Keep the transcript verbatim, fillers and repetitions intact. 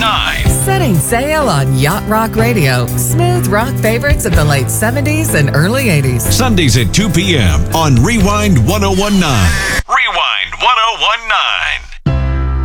nine. Setting sail on Yacht Rock Radio. Smooth rock favorites of the late seventies and early eighties. Sundays at two p.m. on Rewind one oh one nine. Rewind one oh one nine.